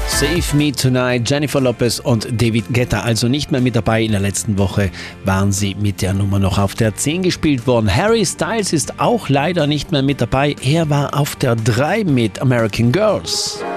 Save Me Tonight, Jennifer Lopez und David Guetta also nicht mehr mit dabei. In der letzten Woche waren sie mit der Nummer noch auf der 10 gespielt worden. Harry Styles ist auch leider nicht mehr mit dabei. Er war auf der 3 mit American Girls.